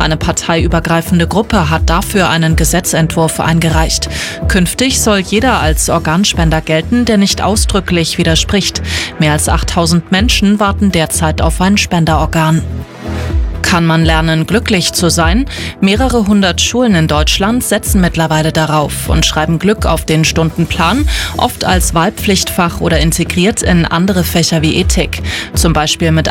Eine parteiübergreifende Gruppe hat dafür einen Gesetzentwurf eingereicht. Künftig soll jeder als Organspender gelten, der nicht ausdrücklich widerspricht. Mehr als 8000 Menschen warten derzeit auf ein Spenderorgan. Kann man lernen, glücklich zu sein? Mehrere hundert Schulen in Deutschland setzen mittlerweile darauf und schreiben Glück auf den Stundenplan, oft als Wahlpflichtfach oder integriert in andere Fächer wie Ethik. Zum Beispiel mit